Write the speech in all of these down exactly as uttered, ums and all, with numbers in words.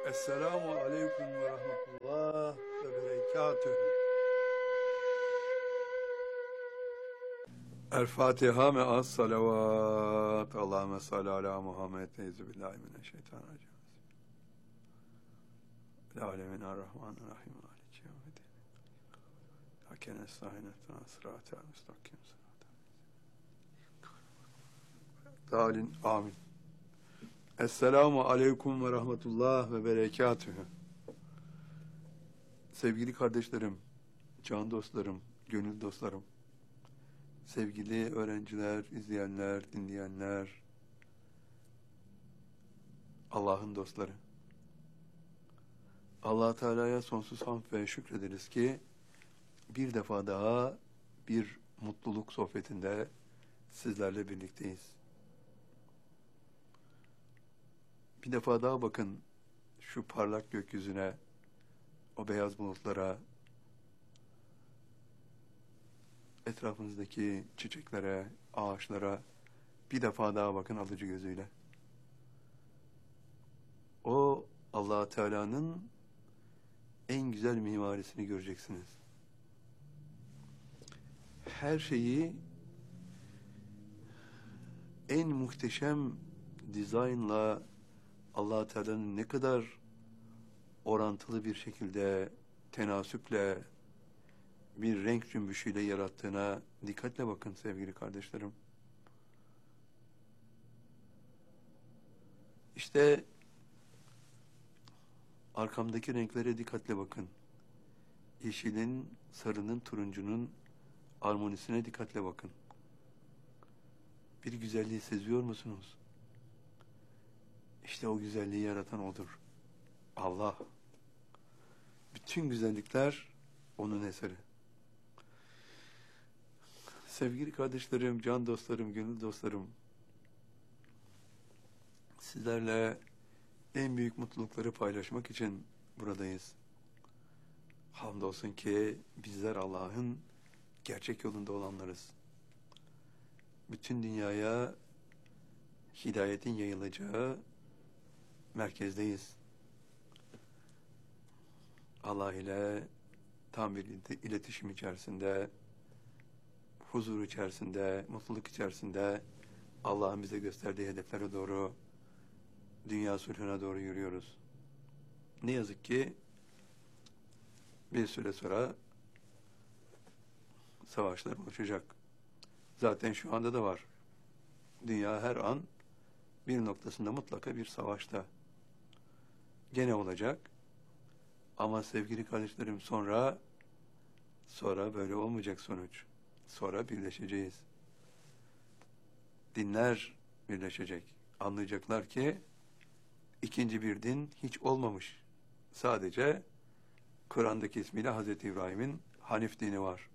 Esselamu aleyküm ve rahmetullah ve berekatühü. El Fatiha me'as salavat. Allahümme salli ala Muhammed. Euzubillahimineşşeytanirracim. Alemin ar-Rahmanir-Rahim. Maliki yevmiddin. Haken estainetten sıratel müstakim sıratel. Dalin amin. Esselamu aleyküm ve rahmetullah ve berekatühü. Sevgili kardeşlerim, can dostlarım, gönül dostlarım, sevgili öğrenciler, izleyenler, dinleyenler, Allah'ın dostları. Allah Teala'ya sonsuz hamd ve şükrederiz ki bir defa daha bir mutluluk sohbetinde sizlerle birlikteyiz. Bir defa daha bakın şu parlak gökyüzüne, o beyaz bulutlara, etrafınızdaki çiçeklere, ağaçlara bir defa daha bakın alıcı gözüyle. O Allah Teala'nın en güzel mimarisini göreceksiniz. Her şeyi en muhteşem dizaynla Allah Teala'nın ne kadar orantılı bir şekilde tenasüple bir renk cümbüşüyle yarattığına dikkatle bakın sevgili kardeşlerim. İşte arkamdaki renklere dikkatle bakın. Yeşilin, sarının, turuncunun armonisine dikkatle bakın. Bir güzelliği seziyor musunuz? İşte o güzelliği yaratan O'dur. Allah. Bütün güzellikler O'nun eseri. Sevgili kardeşlerim, can dostlarım, gönül dostlarım, sizlerle en büyük mutlulukları paylaşmak için buradayız. Hamdolsun ki bizler Allah'ın gerçek yolunda olanlarız. Bütün dünyaya hidayetin yayılacağı merkezdeyiz. Allah ile tam bir iletişim içerisinde, huzur içerisinde, mutluluk içerisinde Allah'ın bize gösterdiği hedeflere doğru, dünya sulhuna doğru yürüyoruz. Ne yazık ki bir süre sonra savaşlar oluşacak. Zaten şu anda da var. Dünya her an bir noktasında mutlaka bir savaşta. Gene olacak. Ama sevgili kardeşlerim sonra sonra böyle olmayacak sonuç. Sonra birleşeceğiz. Dinler birleşecek. Anlayacaklar ki ikinci bir din hiç olmamış. Sadece Kur'an'daki ismiyle Hazreti İbrahim'in Hanif dini var.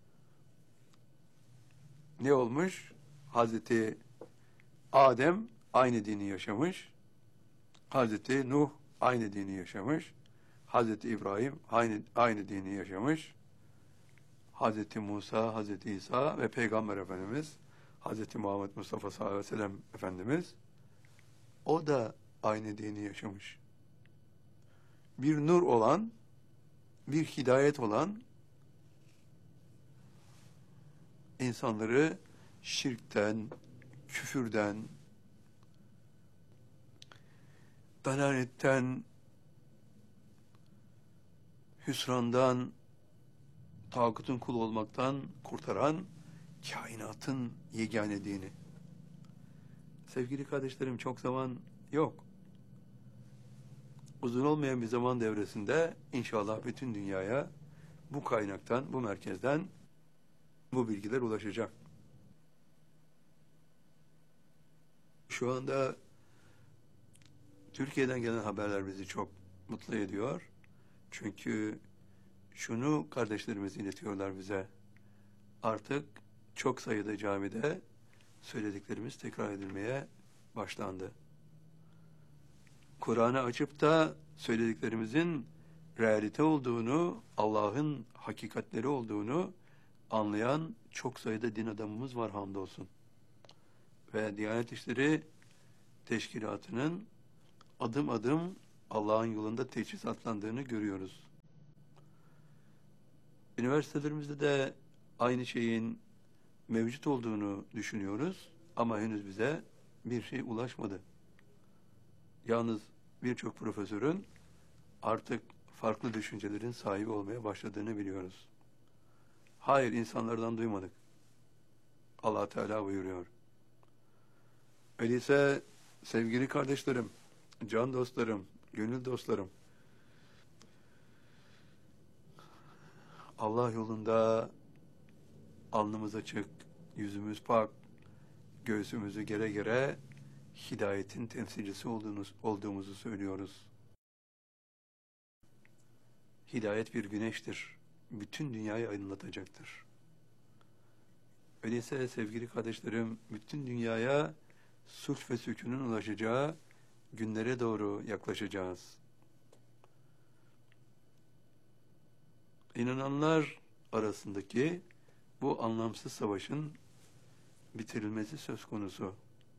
Ne olmuş? Hazreti Adem aynı dini yaşamış. Hazreti Nuh aynı dini yaşamış. Hazreti İbrahim aynı, aynı dini yaşamış. Hazreti Musa, Hazreti İsa ve Peygamber Efendimiz, Hazreti Muhammed Mustafa sallallahu aleyhi ve sellem Efendimiz, o da aynı dini yaşamış. Bir nur olan, bir hidayet olan, insanları şirkten, küfürden, dalaletten, hüsrandan, tağutun kulu olmaktan kurtaran kainatın yegane dini. Sevgili kardeşlerim, çok zaman yok. Uzun olmayan bir zaman devresinde inşallah bütün dünyaya bu kaynaktan, bu merkezden bu bilgiler ulaşacak. Şu anda Türkiye'den gelen haberler bizi çok mutlu ediyor. Çünkü şunu kardeşlerimiz iletiyorlar bize. Artık çok sayıda camide söylediklerimiz tekrar edilmeye başlandı. Kur'an'ı açıp da söylediklerimizin realite olduğunu, Allah'ın hakikatleri olduğunu anlayan çok sayıda din adamımız var hamdolsun. Ve Diyanet İşleri Teşkilatı'nın adım adım Allah'ın yolunda teçhizatlandığını görüyoruz. Üniversitelerimizde de aynı şeyin mevcut olduğunu düşünüyoruz ama henüz bize bir şey ulaşmadı. Yalnız birçok profesörün artık farklı düşüncelerin sahibi olmaya başladığını biliyoruz. Hayır, insanlardan duymadık. Allah Teala buyuruyor. Öyleyse sevgili kardeşlerim, can dostlarım, gönül dostlarım, Allah yolunda alnımız açık, yüzümüz pak, göğsümüzü gere gere hidayetin temsilcisi olduğunuz, olduğumuzu söylüyoruz. Hidayet bir güneştir. Bütün dünyayı aydınlatacaktır. Öyleyse sevgili kardeşlerim, bütün dünyaya sulh ve sükûnun ulaşacağı günlere doğru yaklaşacağız. İnananlar arasındaki bu anlamsız savaşın bitirilmesi söz konusu.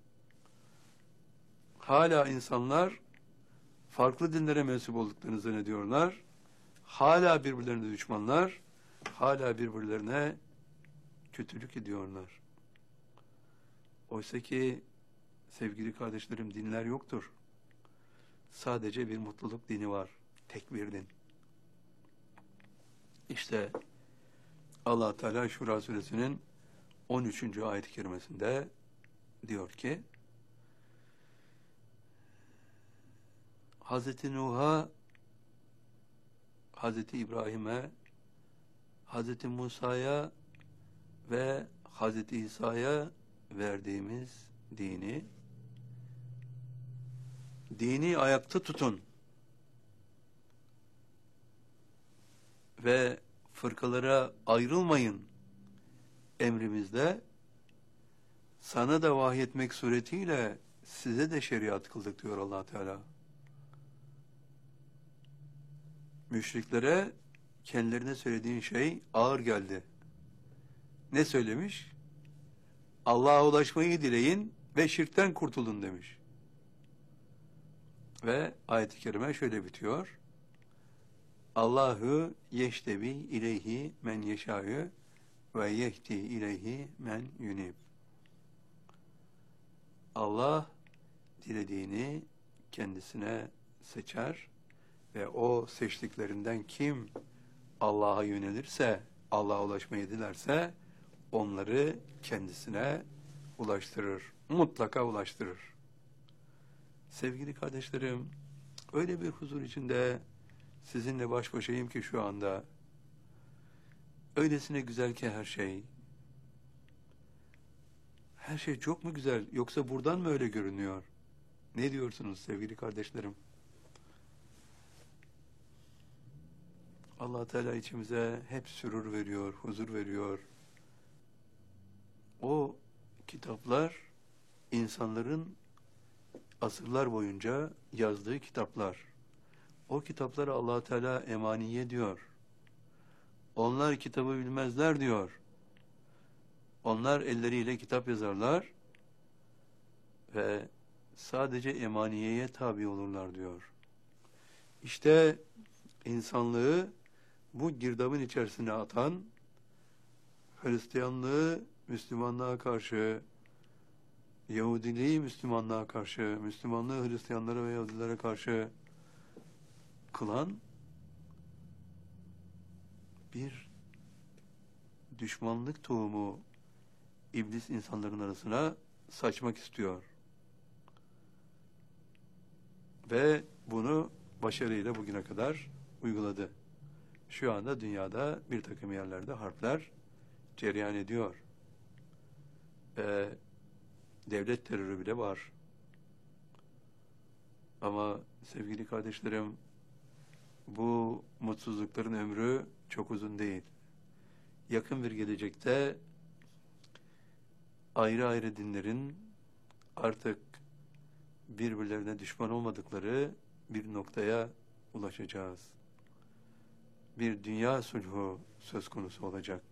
Hala insanlar farklı dinlere mensup olduklarını zannediyorlar. Hala birbirlerine düşmanlar, hala birbirlerine kötülük ediyorlar. Oysa ki sevgili kardeşlerim, dinler yoktur. Sadece bir mutluluk dini var. Tek bir din. İşte Allah Teala Şura suresinin on üçüncü ayet-i kerimesinde diyor ki, Hazreti Nuh'a, Hazreti İbrahim'e, Hazreti Musa'ya ve Hazreti İsa'ya verdiğimiz dini, dini ayakta tutun ve fırkalara ayrılmayın emrimizde sana da vahyetmek suretiyle size de şeriat kıldık diyor Allah Teala. Müşriklere kendilerine söylediğin şey ağır geldi. Ne söylemiş? Allah'a ulaşmayı dileyin ve şirkten kurtulun demiş. Ve ayet-i kerime şöyle bitiyor. Allahu yeştebi ileyhi men yeşâ'ü ve yehdi ileyhi men yunib. Allah dilediğini kendisine seçer ve o seçtiklerinden kim Allah'a yönelirse, Allah'a ulaşmayı dilerse onları kendisine ulaştırır. Mutlaka ulaştırır. Sevgili kardeşlerim, öyle bir huzur içinde sizinle baş başayım ki şu anda. Öylesine güzel ki her şey. Her şey çok mu güzel, yoksa buradan mı öyle görünüyor? Ne diyorsunuz sevgili kardeşlerim? Allah Teala içimize hep sürur veriyor, huzur veriyor. O kitaplar insanların asırlar boyunca yazdığı kitaplar. O kitapları Allah Teala emaniye diyor. Onlar kitabı bilmezler diyor. Onlar elleriyle kitap yazarlar ve sadece emaniyeye tabi olurlar diyor. İşte insanlığı bu girdabın içerisine atan, Hristiyanlığı Müslümanlığa karşı, Yahudiliği Müslümanlığa karşı, Müslümanlığı Hristiyanlara ve Yahudilere karşı kılan bir düşmanlık tohumu İblis insanların arasına saçmak istiyor. Ve bunu başarıyla bugüne kadar uyguladı. Şu anda dünyada bir takım yerlerde harpler cereyan ediyor. Ee, devlet terörü bile var. Ama sevgili kardeşlerim, bu mutsuzlukların ömrü çok uzun değil. Yakın bir gelecekte ayrı ayrı dinlerin artık birbirlerine düşman olmadıkları bir noktaya ulaşacağız. Bir dünya sulhu söz konusu olacak.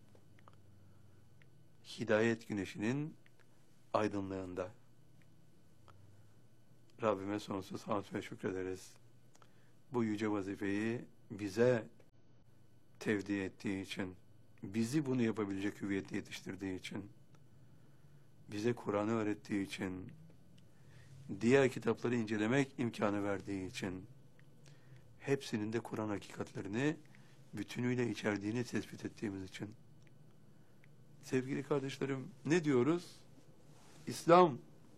Hidayet güneşinin aydınlığında. Rabbime sonsuz hamd ve şükrederiz. bu yüce vazifeyi bize tevdi ettiği için, bizi bunu yapabilecek hüviyette yetiştirdiği için, bize Kur'an'ı öğrettiği için, diğer kitapları incelemek imkanı verdiği için, hepsinin de Kur'an hakikatlerini bütünüyle içerdiğini tespit ettiğimiz için. Sevgili kardeşlerim, ne diyoruz? İslam,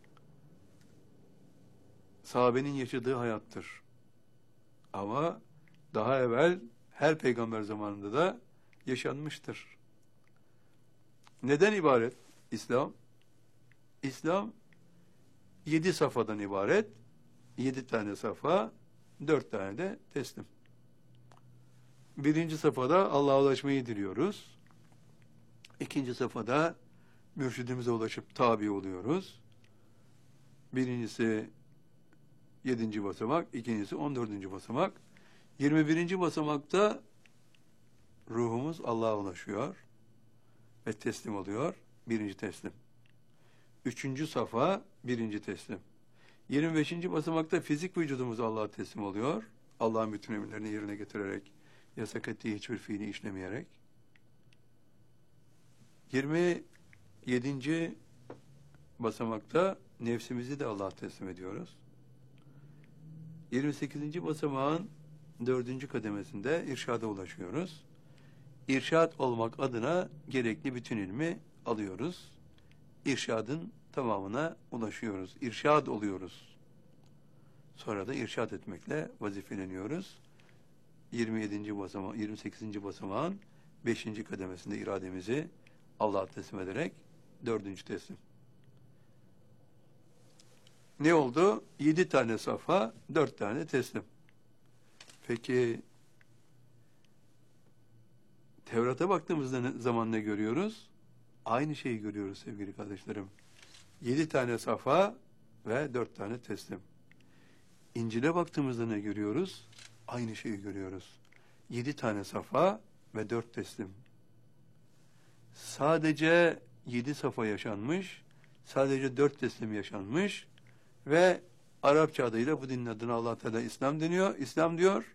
sahabenin yaşadığı hayattır. Ama daha evvel her peygamber zamanında da yaşanmıştır. Neden ibaret İslam? İslam yedi safhadan ibaret. Yedi tane safa, dört tane de teslim. Birinci safhada Allah'a ulaşmayı diliyoruz. İkinci safhada mürşidimize ulaşıp tabi oluyoruz. Birincisi yedinci basamak, ikincisi on dördüncü basamak. Yirmi birinci basamakta ruhumuz Allah'a ulaşıyor ve teslim oluyor. Birinci teslim. Üçüncü safa, birinci teslim. Yirmi beşinci basamakta fizik vücudumuz Allah'a teslim oluyor. Allah'ın bütün emirlerini yerine getirerek, yasak ettiği hiçbir fiili işlemeyerek. Yirmi yedinci basamakta nefsimizi de Allah'a teslim ediyoruz. Yirmi sekizinci basamağın dördüncü kademesinde irşada ulaşıyoruz. İrşad olmak adına gerekli bütün ilmi alıyoruz. İrşadın tamamına ulaşıyoruz. İrşad oluyoruz. Sonra da irşad etmekle vazifeleniyoruz. yirmi yedinci basama, yirmi sekizinci basamağın beşinci kademesinde irademizi Allah'a teslim ederek dördüncü teslim. Ne oldu? Yedi tane safa, dört tane teslim. Peki Tevrat'a baktığımızda ne, zaman ne görüyoruz? Aynı şeyi görüyoruz sevgili kardeşlerim. Yedi tane safa ve dört tane teslim. İncil'e baktığımızda ne görüyoruz? Aynı şeyi görüyoruz. Yedi tane safa ve dört teslim. Sadece yedi safa yaşanmış, sadece dört teslim yaşanmış ve Arapça adıyla bu dinin adına Allah Teala İslam deniyor. İslam diyor.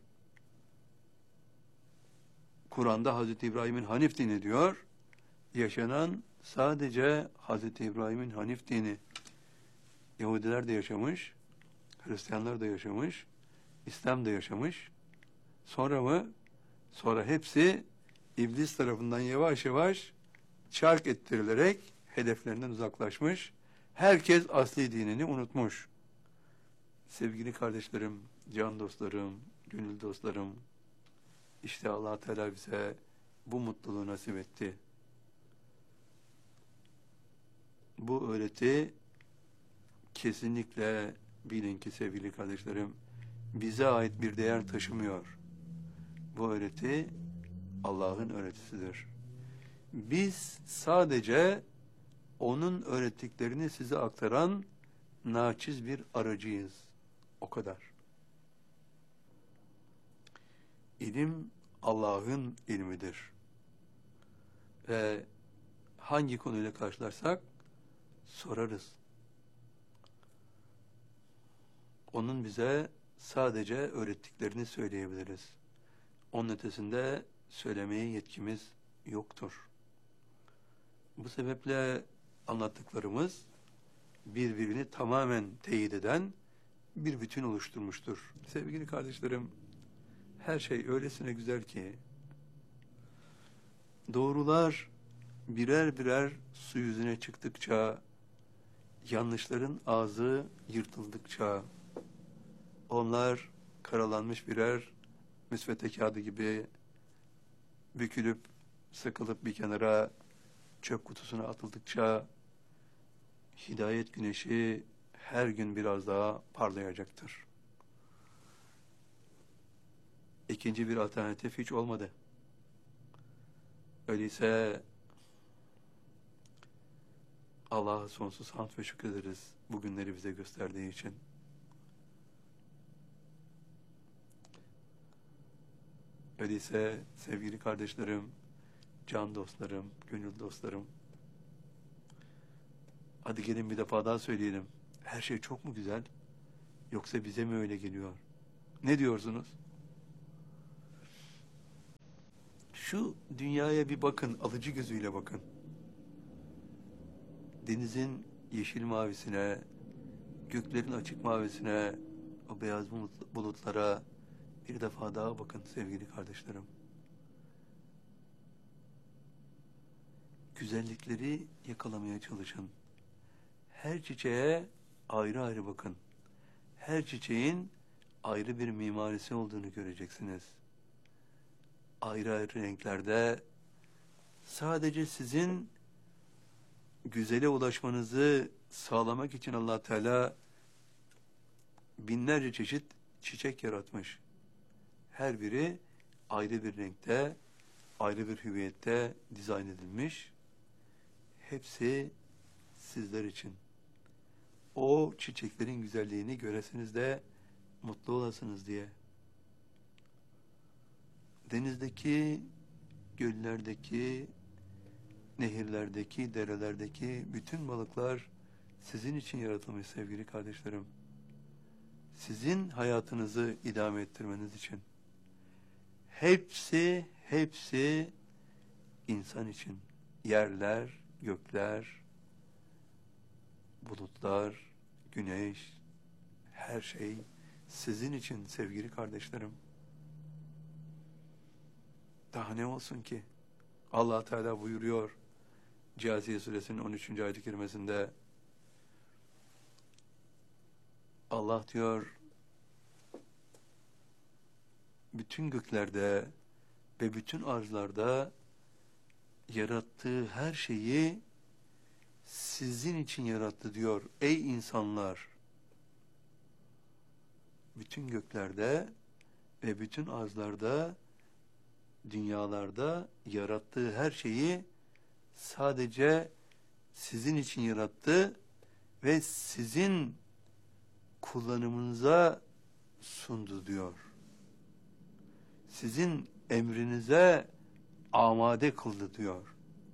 Kur'an'da Hazreti İbrahim'in Hanif dini diyor. Yaşanan sadece Hazreti İbrahim'in Hanif dini. Yahudiler de yaşamış, Hristiyanlar da yaşamış, İslam da yaşamış. Sonra mı? Sonra hepsi İblis tarafından yavaş yavaş çark ettirilerek hedeflerinden uzaklaşmış. Herkes asli dinini unutmuş. Sevgili kardeşlerim, can dostlarım, gönül dostlarım, işte Allah Teala bize bu mutluluğu nasip etti. Bu öğreti kesinlikle bilin ki sevgili kardeşlerim, bize ait bir değer taşımıyor. Bu öğreti Allah'ın öğretisidir. Biz sadece onun öğrettiklerini size aktaran naçiz bir aracıyız. O kadar. İlim Allah'ın ilmidir. Ve hangi konuyla karşılarsak sorarız. Onun bize sadece öğrettiklerini söyleyebiliriz. Onun ötesinde söylemeye yetkimiz yoktur. Bu sebeple anlattıklarımız birbirini tamamen teyit eden bir bütün oluşturmuştur. Sevgili kardeşlerim, her şey öylesine güzel ki doğrular birer birer su yüzüne çıktıkça, yanlışların ağzı yırtıldıkça, onlar karalanmış birer müsvedde kağıdı gibi bükülüp, sıkılıp bir kenara çöp kutusuna atıldıkça, hidayet güneşi her gün biraz daha parlayacaktır. İkinci bir alternatif hiç olmadı. Öyleyse Allah'a sonsuz hamd ve şükrederiz bu günleri bize gösterdiği için. Öyleyse sevgili kardeşlerim, can dostlarım, gönül dostlarım, hadi gelin bir defa daha söyleyelim. Her şey çok mu güzel? Yoksa bize mi öyle geliyor? Ne diyorsunuz? Şu dünyaya bir bakın, alıcı gözüyle bakın. Denizin yeşil mavisine, göklerin açık mavisine, o beyaz bulut- bulutlara bir defa daha bakın sevgili kardeşlerim. Güzellikleri yakalamaya çalışın. Her çiçeğe ayrı ayrı bakın. Her çiçeğin ayrı bir mimarisi olduğunu göreceksiniz. Ayrı ayrı renklerde sadece sizin güzele ulaşmanızı sağlamak için Allah Teala binlerce çeşit çiçek yaratmış. Her biri ayrı bir renkte, ayrı bir hüviyette dizayn edilmiş. Hepsi sizler için. O çiçeklerin güzelliğini göresiniz de mutlu olasınız diye. Denizdeki, göllerdeki, nehirlerdeki, derelerdeki bütün balıklar sizin için yaratılmış sevgili kardeşlerim. Sizin hayatınızı idame ettirmeniz için. Hepsi, hepsi insan için. Yerler, gökler, bulutlar, güneş, her şey sizin için sevgili kardeşlerim. Daha ne olsun ki? Allah Teala buyuruyor Câsiye suresinin on üçüncü ayet-i kerimesinde, Allah diyor bütün göklerde ve bütün arzlarda yarattığı her şeyi sizin için yarattı diyor. Ey insanlar! Bütün göklerde ve bütün arzlarda, dünyalarda yarattığı her şeyi sadece sizin için yarattı ve sizin kullanımınıza sundu diyor. Sizin emrinize amade kıldı diyor.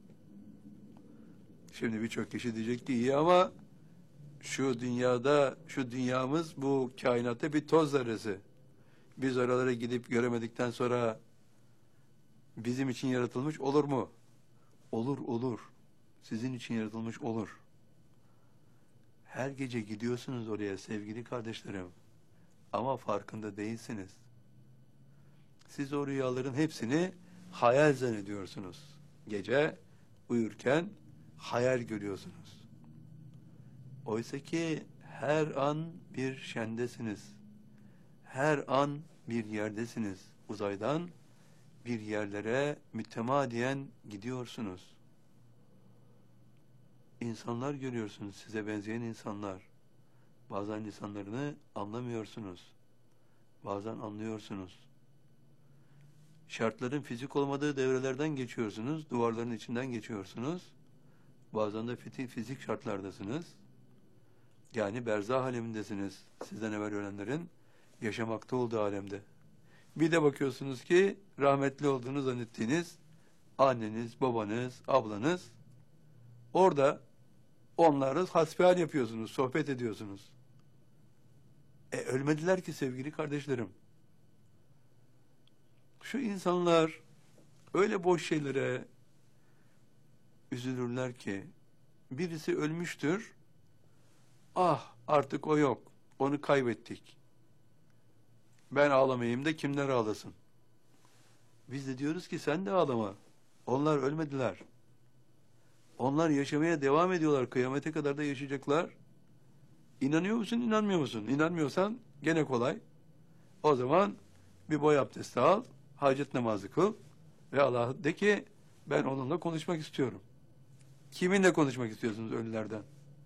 Şimdi birçok kişi diyecek ki iyi ama şu dünyada, şu dünyamız bu kainatta bir toz zerresi. Biz oralara gidip göremedikten sonra bizim için yaratılmış olur mu? Olur, olur. Sizin için yaratılmış olur. Her gece gidiyorsunuz oraya sevgili kardeşlerim. Ama farkında değilsiniz. Siz o rüyaların hepsini hayal zannediyorsunuz. Gece uyurken hayal görüyorsunuz. Oysa ki her an bir şendesiniz. Her an bir yerdesiniz. Uzaydan bir yerlere mütemadiyen gidiyorsunuz. İnsanlar görüyorsunuz, size benzeyen insanlar. Bazen lisanlarını anlamıyorsunuz. Bazen anlıyorsunuz. Şartların fizik olmadığı devrelerden geçiyorsunuz, duvarların içinden geçiyorsunuz. Bazen de fizik şartlardasınız. Yani berzah alemindesiniz. Sizden evvel ölenlerin yaşamakta olduğu alemde. Bir de bakıyorsunuz ki rahmetli olduğunu zannettiğiniz anneniz, babanız, ablanız orada onlarla hasbihal yapıyorsunuz, sohbet ediyorsunuz. E ölmediler ki sevgili kardeşlerim. Şu insanlar öyle boş şeylere üzülürler ki birisi ölmüştür. Ah artık o yok. Onu kaybettik. Ben ağlamayayım da kimler ağlasın? Biz de diyoruz ki sen de ağlama. Onlar ölmediler. Onlar yaşamaya devam ediyorlar. Kıyamete kadar da yaşayacaklar. İnanıyor musun, inanmıyor musun? İnanmıyorsan gene kolay. O zaman bir boy abdesti al, hacet namazı kıl ve Allah'a de ki ben onunla konuşmak istiyorum. Kiminle konuşmak istiyorsunuz ölülerden?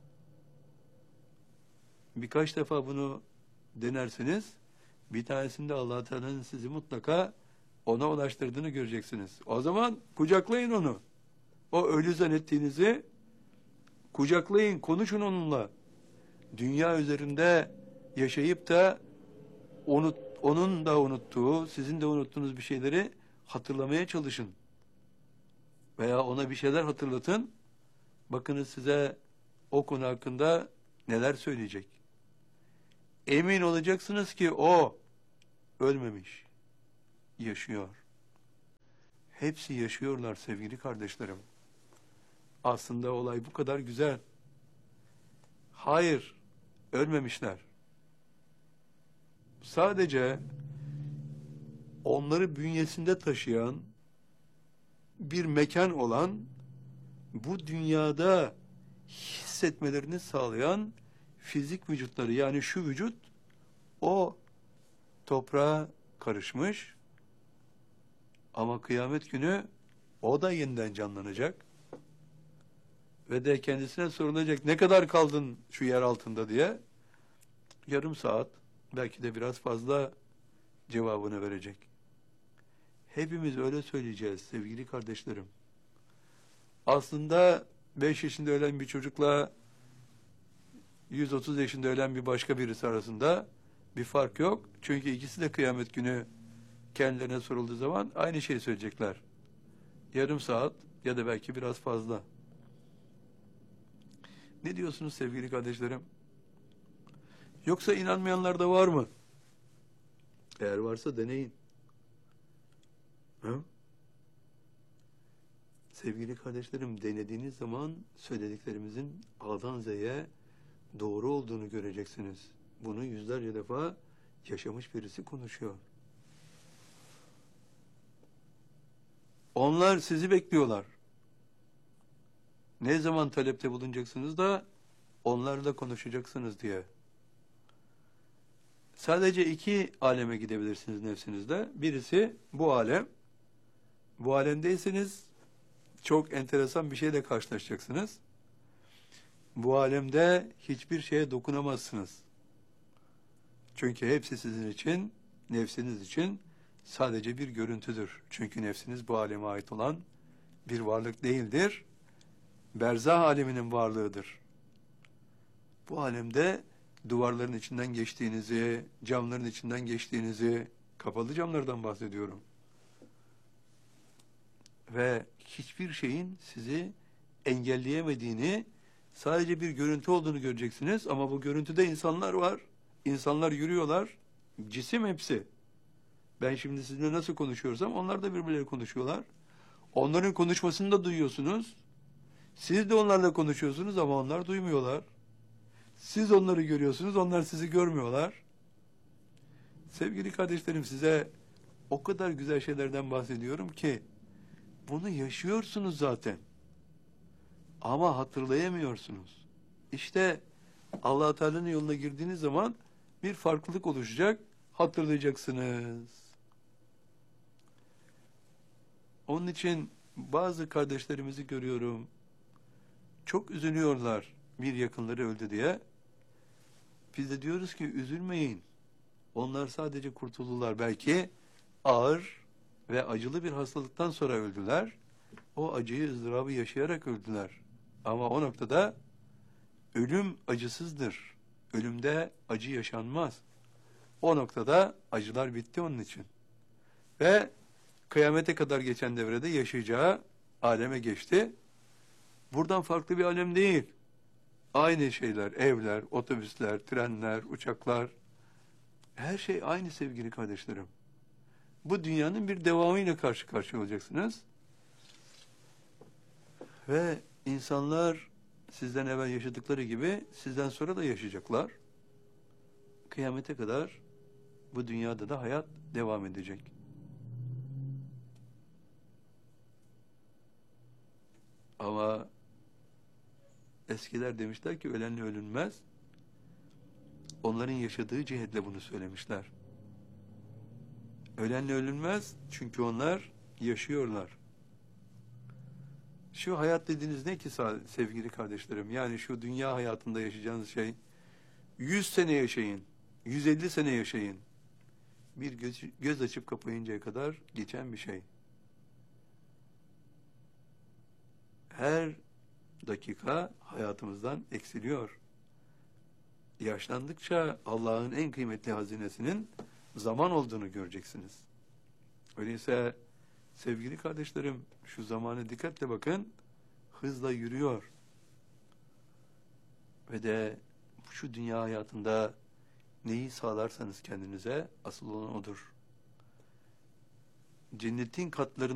Birkaç defa bunu denersiniz. Bir tanesinde Allah Teala'nın sizi mutlaka ona ulaştırdığını göreceksiniz. O zaman kucaklayın onu. O ölü zannettiğinizi kucaklayın, konuşun onunla. Dünya üzerinde yaşayıp da unut, onun da unuttuğu, sizin de unuttuğunuz bir şeyleri hatırlamaya çalışın. Veya ona bir şeyler hatırlatın. Bakınız size o konu hakkında neler söyleyecek. Emin olacaksınız ki o ölmemiş, yaşıyor. Hepsi yaşıyorlar sevgili kardeşlerim. Aslında olay bu kadar güzel. Hayır, ölmemişler. Sadece onları bünyesinde taşıyan bir mekan olan, bu dünyada hissetmelerini sağlayan fizik vücutları, yani şu vücut o toprağa karışmış ama kıyamet günü o da yeniden canlanacak ve de kendisine sorulacak, ne kadar kaldın şu yer altında diye. Yarım saat, belki de biraz fazla cevabını verecek. Hepimiz öyle söyleyeceğiz sevgili kardeşlerim. Aslında beş yaşında ölen bir çocukla yüz otuz yaşında ölen bir başka birisi arasında bir fark yok. Çünkü ikisi de kıyamet günü kendilerine sorulduğu zaman aynı şeyi söyleyecekler. Yarım saat ya da belki biraz fazla. Ne diyorsunuz sevgili kardeşlerim? Yoksa inanmayanlar da var mı? Eğer varsa deneyin. Hı? Sevgili kardeşlerim, denediğiniz zaman söylediklerimizin A'dan Z'ye doğru olduğunu göreceksiniz. Bunu yüzlerce defa yaşamış birisi konuşuyor. Onlar sizi bekliyorlar. Ne zaman talepte bulunacaksınız da onlarla konuşacaksınız diye. Sadece iki aleme gidebilirsiniz nefsinizde. Birisi bu alem. Bu alemdeyseniz çok enteresan bir şeyle karşılaşacaksınız. Bu alemde hiçbir şeye dokunamazsınız. Çünkü hepsi sizin için, nefsiniz için sadece bir görüntüdür. Çünkü nefsiniz bu aleme ait olan bir varlık değildir. Berzah aleminin varlığıdır. Bu alemde duvarların içinden geçtiğinizi, camların içinden geçtiğinizi, kapalı camlardan bahsediyorum. Ve hiçbir şeyin sizi engelleyemediğini, sadece bir görüntü olduğunu göreceksiniz. Ama bu görüntüde insanlar var. İnsanlar yürüyorlar. Cisim hepsi. Ben şimdi sizinle nasıl konuşuyorsam onlar da birbirleri konuşuyorlar. Onların konuşmasını da duyuyorsunuz. Siz de onlarla konuşuyorsunuz ama onlar duymuyorlar. Siz onları görüyorsunuz, onlar sizi görmüyorlar. Sevgili kardeşlerim, size o kadar güzel şeylerden bahsediyorum ki bunu yaşıyorsunuz zaten. Ama hatırlayamıyorsunuz. İşte Allah Teala'nın yoluna girdiğiniz zaman bir farklılık oluşacak, hatırlayacaksınız. Onun için bazı kardeşlerimizi görüyorum. Çok üzülüyorlar bir yakınları öldü diye. Biz de diyoruz ki üzülmeyin. Onlar sadece kurtuldular. Belki ağır ve acılı bir hastalıktan sonra öldüler. O acıyı, ızdırabı yaşayarak öldüler. Ama o noktada ölüm acısızdır. Ölümde acı yaşanmaz. O noktada acılar bitti onun için. Ve kıyamete kadar geçen devrede yaşayacağı aleme geçti. Buradan farklı bir alem değil. Aynı şeyler, evler, otobüsler, trenler, uçaklar. Her şey aynı sevgili kardeşlerim. Bu dünyanın bir devamıyla karşı karşıya olacaksınız. Ve insanlar sizden evvel yaşadıkları gibi sizden sonra da yaşayacaklar. Kıyamete kadar bu dünyada da hayat devam edecek. Ama eskiler demişler ki ölenle ölünmez. Onların yaşadığı cihetle bunu söylemişler. Ölenle ölünmez çünkü onlar yaşıyorlar. Şu hayat dediğiniz ne ki sevgili kardeşlerim? Yani şu dünya hayatında yaşayacağınız şey, yüz sene yaşayın, yüz elli sene yaşayın. Bir göz, göz açıp kapayıncaya kadar geçen bir şey. Her dakika hayatımızdan eksiliyor. Yaşlandıkça Allah'ın en kıymetli hazinesinin zaman olduğunu göreceksiniz. Öyleyse sevgili kardeşlerim, şu zamana dikkatle bakın, hızla yürüyor. Ve de şu dünya hayatında neyi sağlarsanız kendinize asıl olan odur. Cennetin katlarında